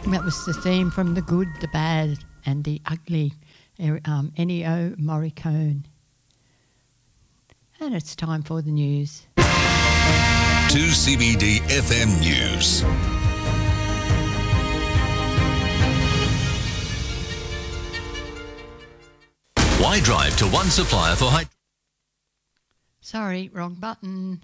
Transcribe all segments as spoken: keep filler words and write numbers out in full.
That was the theme from The Good, the Bad and the Ugly, um, Ennio Morricone. And it's time for the news. two C B D F M News. Why drive to one supplier for high... Sorry, wrong button.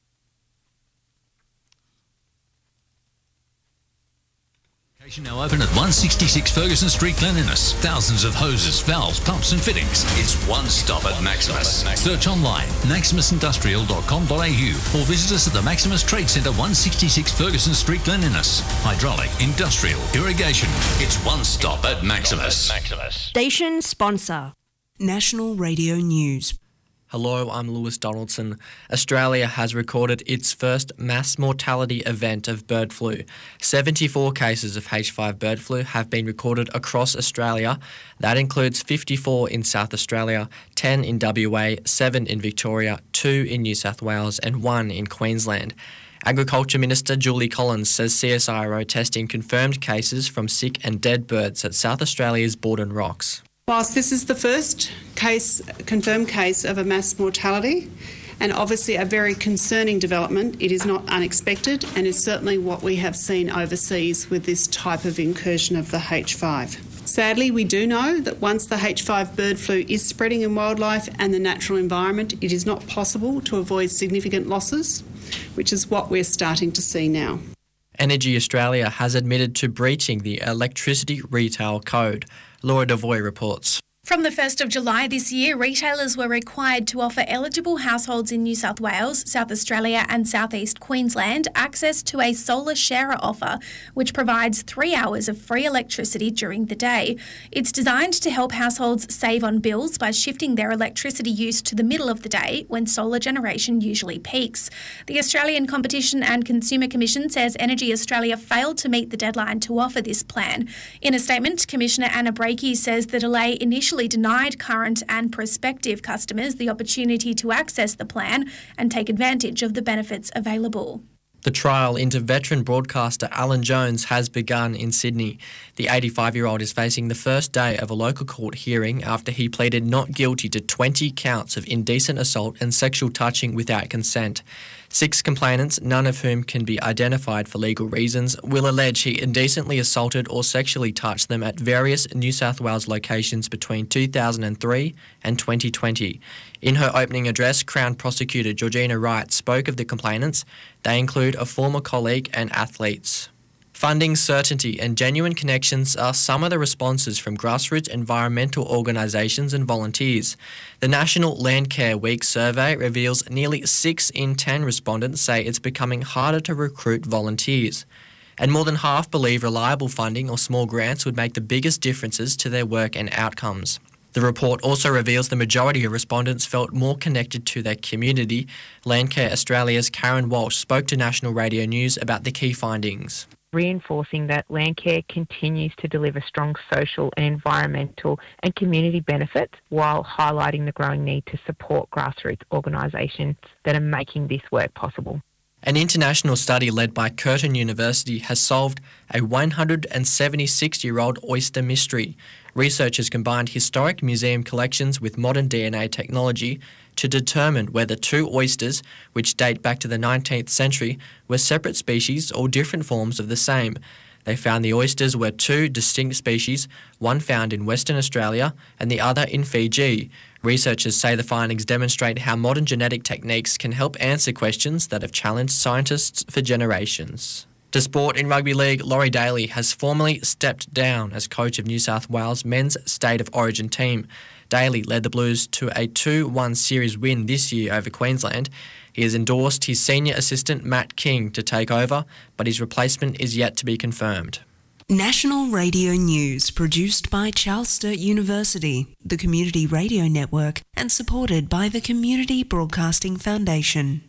Now open at one sixty-six Ferguson Street, Glen Innes. Thousands of hoses, valves, pumps and fittings. It's one stop at Maximus. Search online, maximus industrial dot com dot a u or visit us at the Maximus Trade Centre, one sixty-six Ferguson Street, Glen Innes. Hydraulic, industrial, irrigation. It's one stop at Maximus. Station sponsor. National Radio News. Hello, I'm Lewis Donaldson. Australia has recorded its first mass mortality event of bird flu. seventy-four cases of H five bird flu have been recorded across Australia. That includes fifty-four in South Australia, ten in W A, seven in Victoria, two in New South Wales and one in Queensland. Agriculture Minister Julie Collins says C S I R O testing confirmed cases from sick and dead birds at South Australia's Borden Rocks. Whilst this is the first case, confirmed case of a mass mortality, and obviously a very concerning development, it is not unexpected and is certainly what we have seen overseas with this type of incursion of the H five. Sadly, we do know that once the H five bird flu is spreading in wildlife and the natural environment, it is not possible to avoid significant losses, which is what we're starting to see now. Energy Australia has admitted to breaching the Electricity Retail Code. Laura Devoy reports. From the first of July this year, retailers were required to offer eligible households in New South Wales, South Australia and South East Queensland access to a solar sharer offer, which provides three hours of free electricity during the day. It's designed to help households save on bills by shifting their electricity use to the middle of the day when solar generation usually peaks. The Australian Competition and Consumer Commission says Energy Australia failed to meet the deadline to offer this plan. In a statement, Commissioner Anna Breakey says the delay initially denied current and prospective customers the opportunity to access the plan and take advantage of the benefits available. The trial into veteran broadcaster Alan Jones has begun in Sydney. The eighty-five-year-old is facing the first day of a local court hearing after he pleaded not guilty to twenty counts of indecent assault and sexual touching without consent. Six complainants, none of whom can be identified for legal reasons, will allege he indecently assaulted or sexually touched them at various New South Wales locations between two thousand three and twenty twenty. In her opening address, Crown Prosecutor Georgina Wright spoke of the complainants. They include a former colleague and athletes. Funding certainty and genuine connections are some of the responses from grassroots environmental organisations and volunteers. The National Landcare Week survey reveals nearly six in ten respondents say it's becoming harder to recruit volunteers. And more than half believe reliable funding or small grants would make the biggest differences to their work and outcomes. The report also reveals the majority of respondents felt more connected to their community. Landcare Australia's Karen Walsh spoke to National Radio News about the key findings. Reinforcing that Landcare continues to deliver strong social and environmental and community benefits while highlighting the growing need to support grassroots organisations that are making this work possible. An international study led by Curtin University has solved a one hundred seventy-six-year-old oyster mystery. Researchers combined historic museum collections with modern D N A technology to determine whether two oysters, which date back to the nineteenth century, were separate species or different forms of the same. They found the oysters were two distinct species, one found in Western Australia and the other in Fiji. Researchers say the findings demonstrate how modern genetic techniques can help answer questions that have challenged scientists for generations. To sport in rugby league, Laurie Daly has formally stepped down as coach of New South Wales men's State of Origin team. Daly led the Blues to a two one series win this year over Queensland. He has endorsed his senior assistant Matt King to take over, but his replacement is yet to be confirmed. National Radio News, produced by Charles Sturt University, the Community Radio Network, and supported by the Community Broadcasting Foundation.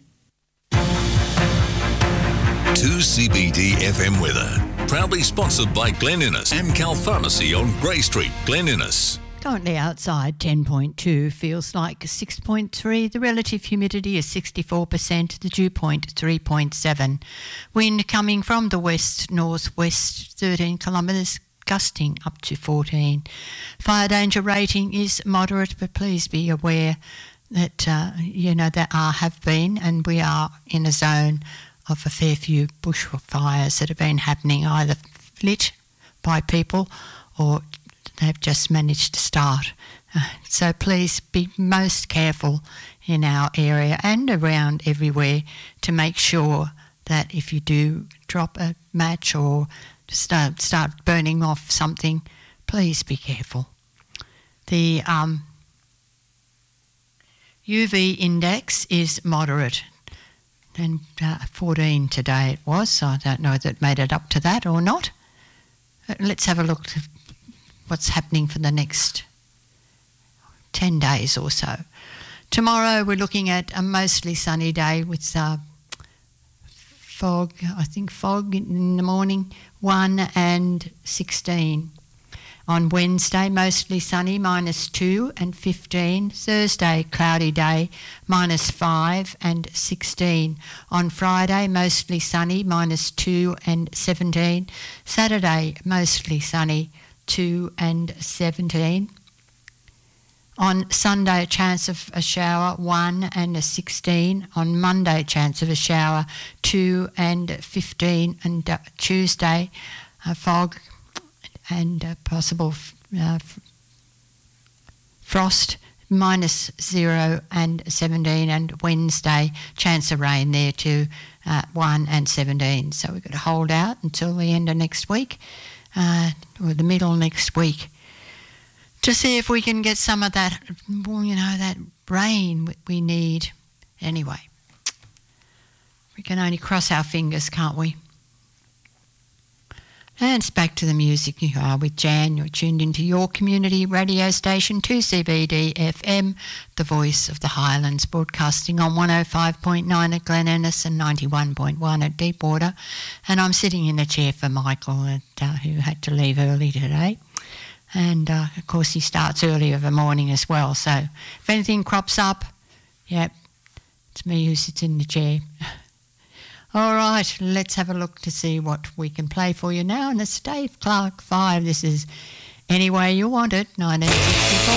two C B D F M weather. Proudly sponsored by Glen Innes, Amcal Pharmacy on Grey Street, Glen Innes. Currently outside ten point two, feels like six point three. The relative humidity is sixty-four percent, the dew point three point seven. Wind coming from the west northwest thirteen kilometres, gusting up to fourteen. Fire danger rating is moderate, but please be aware that uh, you know there are have been, and we are in a zone of a fair few bushfires that have been happening, either lit by people or they've just managed to start. Uh, so please be most careful in our area and around everywhere to make sure that if you do drop a match or start, start burning off something, please be careful. The um, U V index is moderate, and uh, fourteen today it was, so I don't know that it made it up to that or not. Let's have a look at what's happening for the next ten days or so. Tomorrow we're looking at a mostly sunny day with uh, fog, I think fog in the morning, one and sixteen. On Wednesday, mostly sunny, minus two and fifteen. Thursday, cloudy day, minus five and sixteen. On Friday, mostly sunny, minus two and seventeen. Saturday, mostly sunny, two and seventeen. On Sunday, a chance of a shower, one and a sixteen. On Monday, chance of a shower, two and fifteen. And uh, Tuesday, uh, fog and uh, possible uh, frost, minus zero and seventeen. And Wednesday, chance of rain there too, uh, one and seventeen. So we've got to hold out until the end of next week, uh, or the middle of next week, to see if we can get some of that, well, you know, that rain we need. Anyway, we can only cross our fingers, can't we? And it's back to the music. You are with Jan. You're tuned into your community radio station, two C B D F M, the voice of the Highlands, broadcasting on one oh five point nine at Glen Innes and ninety-one point one at Deepwater. And I'm sitting in a chair for Michael, at, uh, who had to leave early today. And, uh, of course, he starts early of the morning as well. So if anything crops up, yep, it's me who sits in the chair. All right, let's have a look to see what we can play for you now. And it's Dave Clark five. This is Any Way You Want It, nineteen sixty-four.